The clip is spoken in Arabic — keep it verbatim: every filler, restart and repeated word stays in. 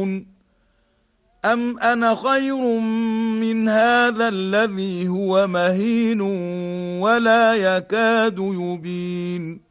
ينظرون أم أنا خير من هذا الذي هو مهين ولا يكاد يبين